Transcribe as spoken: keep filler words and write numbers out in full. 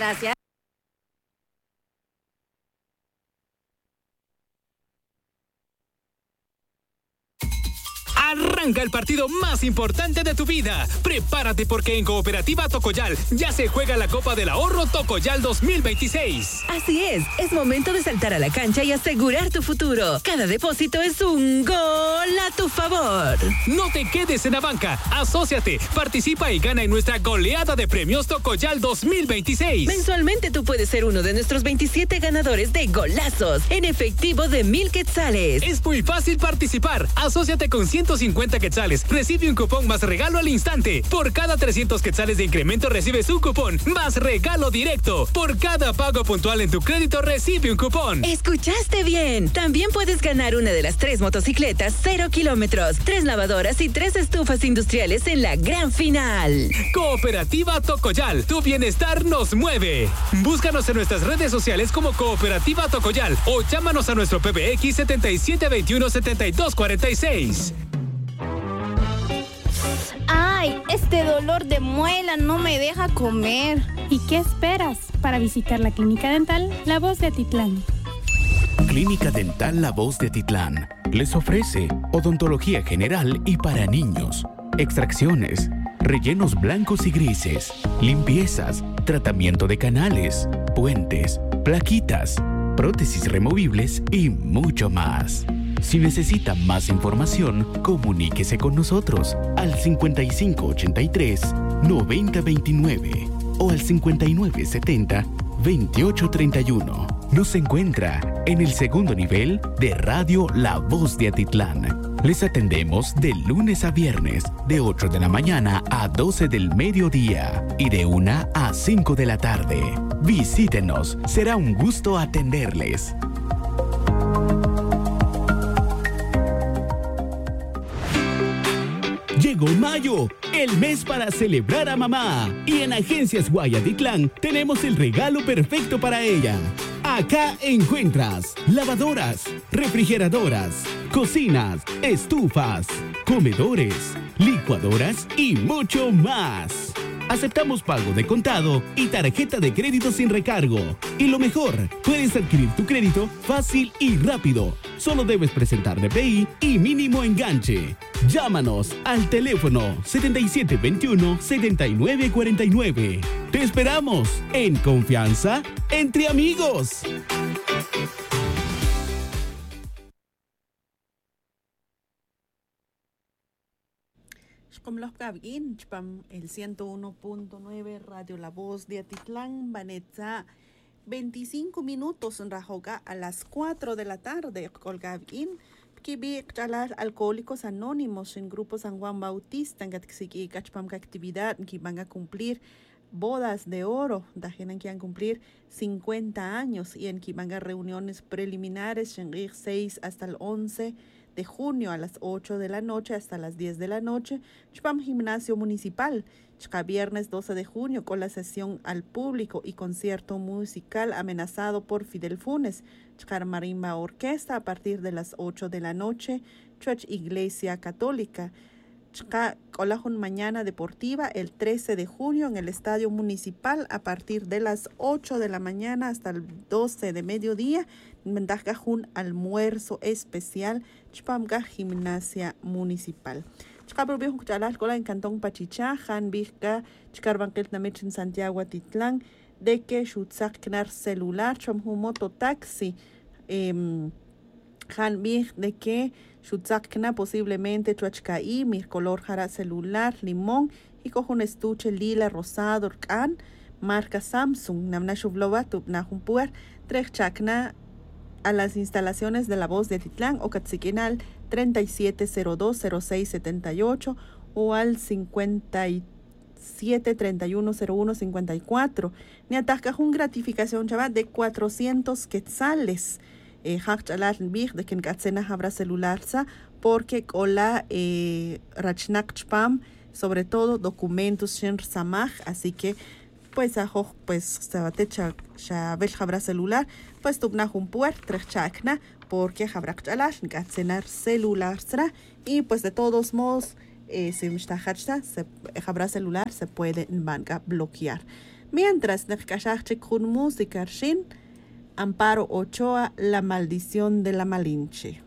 gracias. Arranca el partido más importante de tu vida. Prepárate porque en Cooperativa Tocoyal ya se juega la Copa del Ahorro Tocoyal dos mil veintiséis. Así es, es momento de saltar a la cancha y asegurar tu futuro. Cada depósito es un gol a tu favor. No te quedes en la banca, asóciate, participa y gana en nuestra goleada de premios Tocoyal dos mil veintiséis. Mensualmente tú puedes ser uno de nuestros veintisiete ganadores de golazos en efectivo de mil quetzales. Es muy fácil participar. Asóciate con ciento cincuenta quetzales, recibe un cupón más regalo al instante. Por cada trescientos quetzales de incremento recibes un cupón más regalo directo. Por cada pago puntual en tu crédito recibe un cupón. ¿Escuchaste bien? También puedes ganar una de las tres motocicletas cero kilómetros, tres lavadoras y tres estufas industriales en la gran final. Cooperativa Tocoyal, tu bienestar nos mueve. Búscanos en nuestras redes sociales como Cooperativa Tocoyal o llámanos a nuestro P B X setenta y siete veintiuno setenta y dos cuarenta y seis. Ay, este dolor de muela no me deja comer. ¿Y qué esperas para visitar la Clínica Dental La Voz de Atitlán? Clínica Dental La Voz de Atitlán les ofrece odontología general y para niños, extracciones, rellenos blancos y grises, limpiezas, tratamiento de canales, puentes, plaquitas, prótesis removibles y mucho más. Si necesita más información, comuníquese con nosotros al cincuenta y cinco ochenta y tres noventa veintinueve o al cincuenta y nueve setenta veintiocho treinta y uno. Nos encuentra en el segundo nivel de Radio La Voz de Atitlán. Les atendemos de lunes a viernes, de ocho de la mañana a doce del mediodía y de una a cinco de la tarde. Visítenos, será un gusto atenderles. Llegó mayo, el mes para celebrar a mamá. Y en Agencias Guayatitlán tenemos el regalo perfecto para ella. Acá encuentras lavadoras, refrigeradoras, cocinas, estufas, comedores, licuadoras y mucho más. Aceptamos pago de contado y tarjeta de crédito sin recargo. Y lo mejor, puedes adquirir tu crédito fácil y rápido. Solo debes presentar D P I y mínimo enganche. Llámanos al teléfono setenta y siete veintiuno setenta y nueve cuarenta y nueve. Te esperamos en confianza entre amigos. Como los cabin, el ciento uno punto nueve Radio La Voz de Atitlán, Vanetza, veinticinco minutos en Rajoga a las cuatro de la tarde, Colgabin, que vi chalar alcohólicos anónimos en grupo San Juan Bautista, en que cachpam actividad, que van a cumplir bodas de oro, dajenan que van a cumplir cincuenta años y en que van a reuniones preliminares, en el seis hasta el once de junio a las ocho de la noche hasta las diez de la noche, Chpam Gimnasio Municipal, Chka viernes doce de junio con la sesión al público y concierto musical amenazado por Fidel Funes, Chkar Marimba Orquesta a partir de las ocho de la noche, Church Iglesia Católica, Chka Colajun Mañana Deportiva el trece de junio en el Estadio Municipal a partir de las ocho de la mañana hasta el doce de mediodía, un almuerzo especial, Chpamga Gimnasia Municipal. Chkabro viejo chalas cola en Cantón Pachicha, Han Vizca, Chkarbankel Namech en Santiago Atitlán, de que Shutzak Knar celular, Chomhu mototaxi, eh, Han Vij de que Shutzak Kna posiblemente Chuachkai, mir color jara celular, limón, y cojo un estuche lila, rosado, can, marca Samsung, Namna Shuvlova, Tupnahun Puer, Trech Chakna, a las instalaciones de La Voz de Atitlán o Catziquinal treinta y siete cero dos cero seis setenta y ocho o al cincuenta y siete treinta y uno cero uno cincuenta y cuatro. Ni atasca un gratificación chaval de cuatrocientos quetzales. Eh, de que en Katzena habrá celular porque cola eh, Rachnak Chpam, sobre todo documentos Shen Samaj, así que pues ajo pues se va a techa Shabel habrá celular pues tubna un puer tres chakna porque habrá chalash gatsenar celular y pues de todos modos eh, si se habrá celular se puede en banca bloquear. Mientras, Nefkashachik Kun Música Shin, Amparo Ochoa, La Maldición de la Malinche.